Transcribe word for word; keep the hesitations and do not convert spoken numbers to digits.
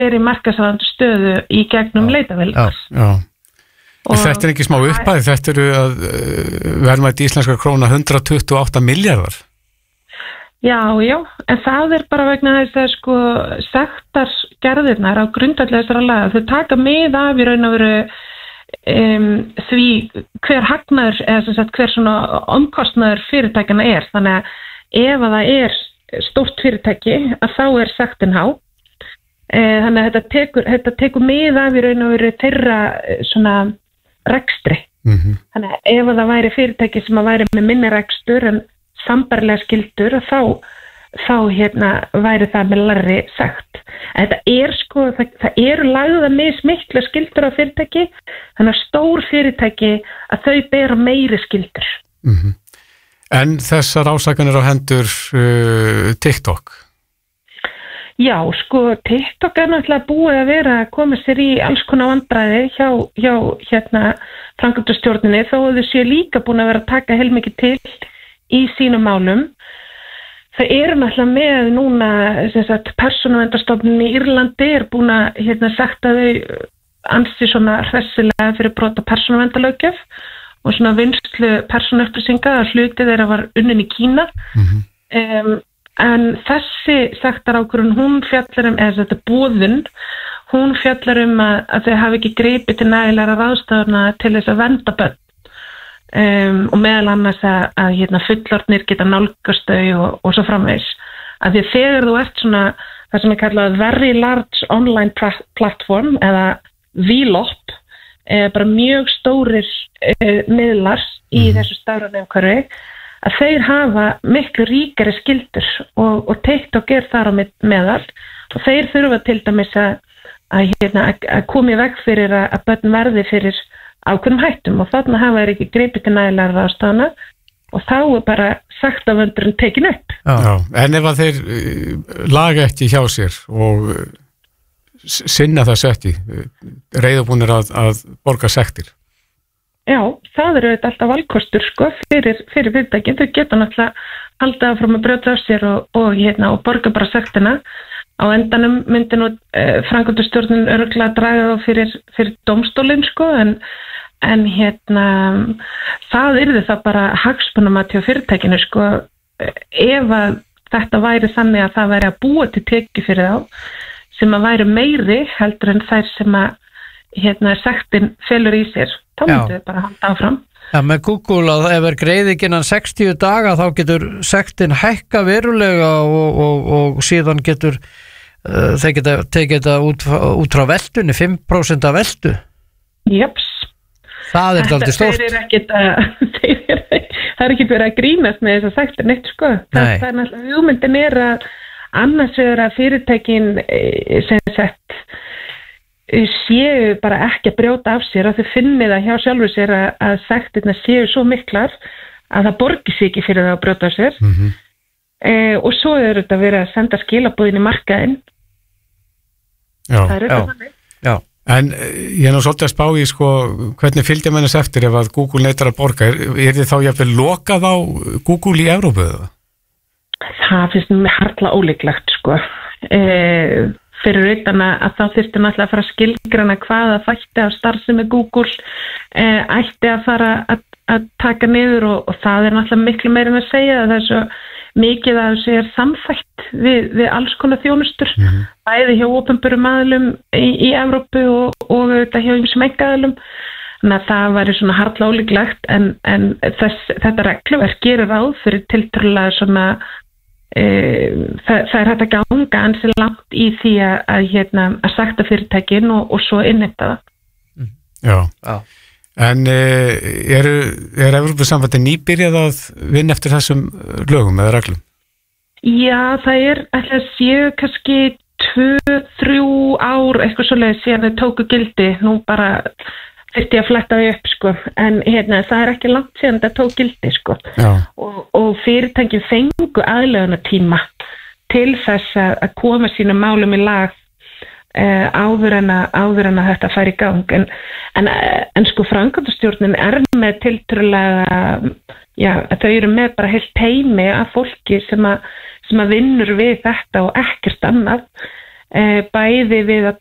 er í markaðsráðandi stöðu í gegnum leitavélar. Já, já. Og þetta er ekki smá upphæð, þetta eru að verðmæti íslenskar króna hundrað tuttugu og átta milljarðar. Já, já, en það er bara vegna þess að sko sektarsgerðirnar á grundvelli þessara laga, þau taka mið af í raun og veru um, því hver hagnaður eða sem sagt hver svona omkostnaður fyrirtækjana er, þannig að ef að það er stórt fyrirtæki að þá er sektin há, e, þannig að þetta tekur, þetta tekur mið af í raun og veru þeirra svona rekstri, Mm-hmm. þannig að ef að það væri fyrirtæki sem að væri með minni rekstur en sambarlega skildur og þá, þá hérna væri það með larri sagt. En þetta er sko, það, það eru lagða mismikla skildur á fyrirtæki, þannig að stór fyrirtæki að þau bera meiri skildur. Mm-hmm. En þessar ásakanir á hendur uh, TikTok? Já, sko, TikTok er náttúrulega búið að vera að koma sér í alls konar vandræði hjá, hjá hérna framkvæmdastjórninni þó að þau séu líka búin að vera að taka heilmikið til í sínum málum. Það eru náttúrulega með núna, sem sagt, persónuverndarstofnunin í Írlandi er búin að hérna sagt að þau ansi svona hressilega fyrir brota persónuverndarlöggjöf og svona vinnslu persónuupplýsinga að hluti þeirra var unnin í Kína. Mm-hmm. Um, en þessi sektarákvörðun, hún fjallar um, eða þetta boðun, hún fjallar um að, að þau hafi ekki gripið til nægilega ráðstafana til þess að vernda börn. Um, og meðal annars að, að hérna, fullorðnir geta nálgast þau og, og svo framvegis. Að því þegar þú ert svona það sem er kallað very large online platform eða V L O P, eða bara mjög stórir uh, miðlar í mm. þessu stafræna umhverfi, að þeir hafa miklu ríkari skildur og, og TikTok er þar á meðal og þeir þurfa til dæmis að, að, hérna, að, að koma í veg fyrir að, að börn verði fyrir ákveðnum hættum og þarna hafa þeir ekki gripið til nægilega ráðstafana og þá er bara sektarvöndurinn tekin upp. Já. Já, en ef að þeir uh, laga ekki hjá sér og uh, sinna það sekti, uh, reiðubúnir að, að borga sektir? Já, það eru þetta alltaf valkostur sko fyrir, fyrir fyrirtæki. Þau geta náttúrulega haldið áfram að brjóta af sér og, og, hérna, og borga bara sektina. Á endanum myndi nú uh, framkvæmdastjórnin örugglega draga þá fyrir, fyrir dómstólinn sko en En hérna, það yrði það bara hagsmunamat hjá fyrirtækinu sko, ef að þetta væri þannig að það væri að búa til tekið fyrir þá, sem að væri meiri heldur en þær sem að hérna, sektin felur í sér, þá myndi þau bara halda áfram. Já, með Google að ef er greiðing innan sextíu daga þá getur sektin hækka verulega og, og, og síðan getur, uh, þeir geta tekið þetta út, út frá veltunni, fimm prósent af veltu. Jöps. Það er aldrei stórt. Þeir eru ekkert að, þeir eru, það er ekki verið að grínast með þess að sektir neitt sko. Það, það er náttúrulega, hugmyndin er að annars vegar að fyrirtækin sem sett séu bara ekki að brjóta af sér og þau finni það hjá sjálfur sér að, að sektirna séu svo miklar að það borgi sig ekki fyrir það að brjóta af sér. Mm-hmm. e, og svo er þetta verið að senda skilaboðin í markaðinn. Já, það er þetta þannig. Já. En ég er nú svolítið að spá í sko, hvernig fylgja mennast eftir ef að Google neitar að borga, er, er þið þá jafnvel lokað á Google í Evrópu eða? Það finnst mér harla ólíklegt sko. E, fyrir utan að þá þyrfti náttúrulega að fara að skilgrana hvaða þætti af starfsemi Google e, ætti að fara að, að taka niður og, og það er náttúrulega miklu meira en að segja að það er svo mikið að þessu er samþætt við, við alls konar þjónustur, mm-hmm. bæði hjá opinberum aðilum í, í Evrópu og, og þetta hjá ýmsum einkaaðilum. Þannig að það væri svona harla ólíklegt en, en þess, þetta regluverk gerir ráð fyrir tiltölulega svona e, það, það er hægt að ganga ansi langt í því að, að, hérna, að sekta fyrirtækin og, og svo innheimta það. Mm. Já. Já. En er, er Evrópusambandið nýbyrjað að vinna eftir þessum lögum eða reglum? Já, það er alltaf séu kannski tvö, þrjú ár eitthvað svoleiðis síðan þau tóku gildi. Nú bara þurfti ég að fletta þau upp sko. En hérna, það er ekki langt síðan það tók gildi sko. Og, og fyrirtækin fengu aðlögunartíma til þess að koma sínum málum í lag Uh, áður en að áður en að þetta færi í gang en, en, en sko framkvæmdastjórnin er með tiltölulega já, þau eru með bara heilt heimi af fólki sem að, sem að vinnur við þetta og ekkert annað bæði við að